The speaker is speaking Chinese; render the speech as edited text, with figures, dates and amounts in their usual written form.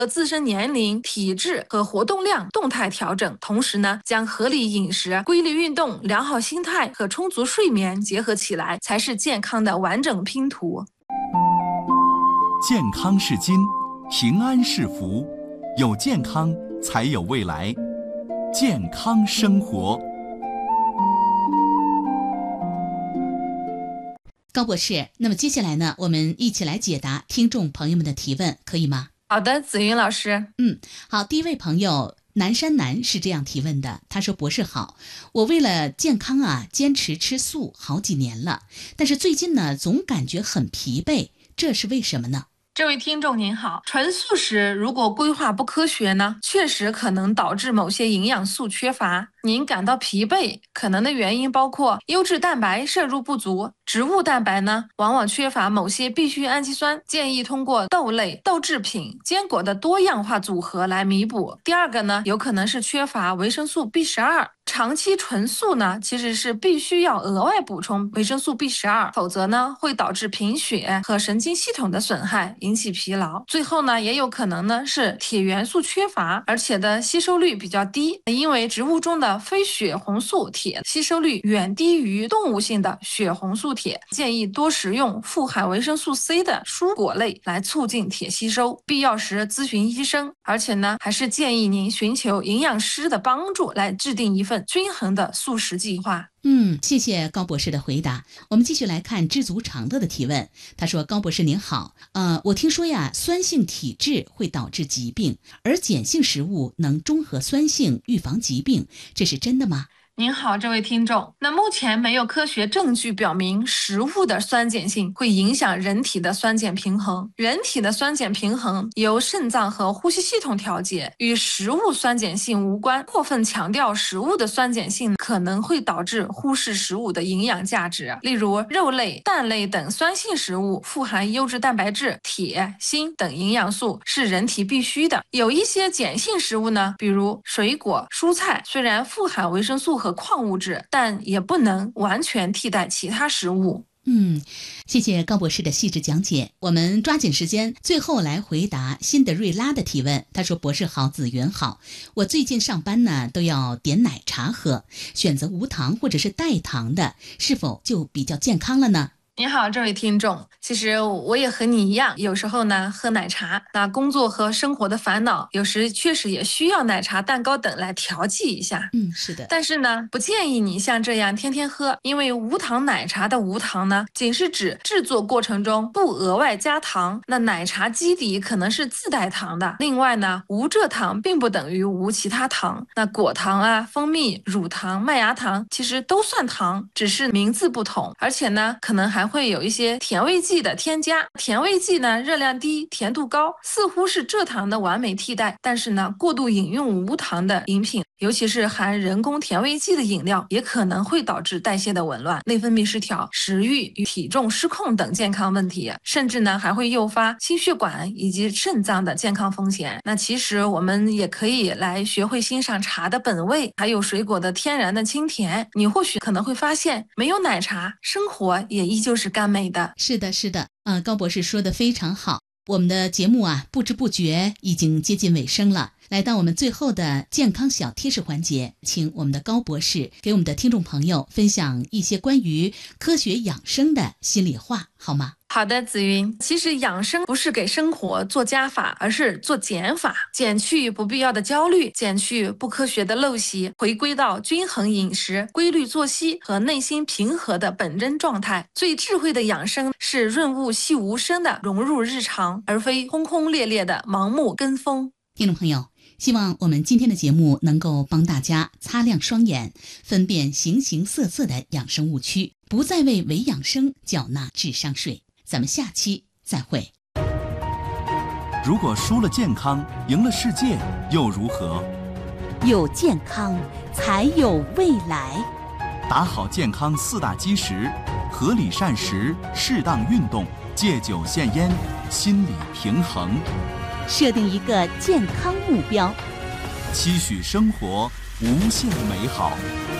自身年龄、体质和活动量动态调整，同时呢，将合理饮食、规律运动、良好心态和充足睡眠结合起来，才是健康的完整拼图。 健康是金，平安是福，有健康才有未来。健康生活。 高博士，那么接下来呢，我们一起来解答听众朋友们的提问，可以吗？ 好的，紫云老师。 好，第一位朋友南山南是这样提问的，他说：博士好，我为了健康坚持吃素好几年了，但是最近呢，总感觉很疲惫，这是为什么呢？ 这位听众您好，纯素食如果规划不科学呢，确实可能导致某些营养素缺乏。您感到疲惫，可能的原因包括优质蛋白摄入不足，植物蛋白呢往往缺乏某些必需氨基酸，建议通过豆类、豆制品、坚果的多样化组合来弥补。第二个呢，有可能是缺乏维生素 B12。长期纯素呢，其实是必须要额外补充维生素 B12，否则呢会导致贫血和神经系统的损害，引起疲劳。最后呢，也有可能呢是铁元素缺乏，而且的吸收率比较低，因为植物中的非血红素铁吸收率远低于动物性的血红素铁，建议多食用富含维生素 C 的蔬果类来促进铁吸收，必要时咨询医生。而且呢，还是建议您寻求营养师的帮助来制定一份均衡的素食计划。 谢谢高博士的回答。我们继续来看知足常乐的提问。他说：高博士您好，我听说酸性体质会导致疾病，而碱性食物能中和酸性，预防疾病，这是真的吗？ 您好，这位听众。那目前没有科学证据表明食物的酸碱性会影响人体的酸碱平衡。人体的酸碱平衡由肾脏和呼吸系统调节，与食物酸碱性无关。过分强调食物的酸碱性可能会导致忽视食物的营养价值。例如肉类、蛋类等酸性食物富含优质蛋白质、铁、锌等营养素，是人体必需的。有一些碱性食物呢，比如水果、蔬菜，虽然富含维生素和矿物质，但也不能完全替代其他食物。 谢谢高博士的细致讲解。我们抓紧时间，最后来回答辛德瑞拉的提问。他说：博士好，紫云好，我最近上班呢都要点奶茶喝，选择无糖或者是代糖的，是否就比较健康了呢？ 你好，这位听众。其实我也和你一样，有时候呢喝奶茶，那工作和生活的烦恼，有时确实也需要奶茶、蛋糕等来调剂一下。 是的。 但是呢，不建议你像这样天天喝，因为无糖奶茶的无糖呢，仅是指制作过程中不额外加糖，那奶茶基底可能是自带糖的。另外呢，无蔗糖并不等于无其他糖，那果糖蜂蜜、乳糖、麦芽糖其实都算糖，只是名字不同，而且呢，可能还会有一些甜味剂的添加。甜味剂呢，热量低，甜度高，似乎是蔗糖的完美替代。但是呢，过度饮用无糖的饮品，尤其是含人工甜味剂的饮料，也可能会导致代谢的紊乱、内分泌失调、食欲与体重失控等健康问题，甚至呢还会诱发心血管以及肾脏的健康风险。那其实我们也可以来学会欣赏茶的本味，还有水果的天然的清甜。你或许可能会发现，没有奶茶，生活也依旧是甘美的。 是的，是的，高博士说的非常好。我们的节目不知不觉已经接近尾声了。来到我们最后的健康小贴士环节，请我们的高博士给我们的听众朋友分享一些关于科学养生的心里话，好吗？ 好的，紫云。其实养生不是给生活做加法，而是做减法，减去不必要的焦虑，减去不科学的陋习，回归到均衡饮食、规律作息和内心平和的本真状态。最智慧的养生是润物细无声的融入日常，而非轰轰烈烈的盲目跟风。 听众朋友，希望我们今天的节目能够帮大家擦亮双眼，分辨形形色色的养生误区，不再为伪养生缴纳智商税。咱们下期再会。 如果输了健康，赢了世界，又如何？ 有健康，才有未来。 打好健康4大基石：合理膳食、适当运动、戒酒限烟、心理平衡。 设定一个健康目标， 期许生活无限美好。